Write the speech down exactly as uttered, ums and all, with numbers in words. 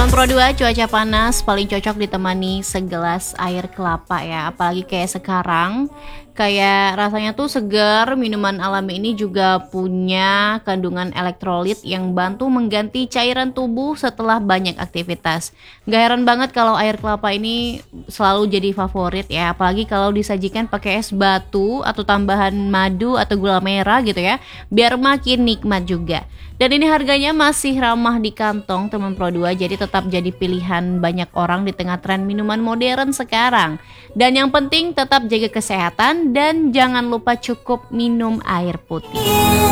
Teman Pro dua, cuaca panas paling cocok ditemani segelas air kelapa ya. Apalagi kayak sekarang, kayak rasanya tuh segar. Minuman alami ini juga punya kandungan elektrolit yang bantu mengganti cairan tubuh setelah banyak aktivitas. Gak heran banget kalau air kelapa ini selalu jadi favorit ya. Apalagi kalau disajikan pakai es batu atau tambahan madu atau gula merah gitu ya, biar makin nikmat juga. Dan ini harganya masih ramah di kantong teman Pro dua, jadi tetap jadi pilihan banyak orang di tengah tren minuman modern sekarang. Dan yang penting tetap jaga kesehatan dan jangan lupa cukup minum air putih.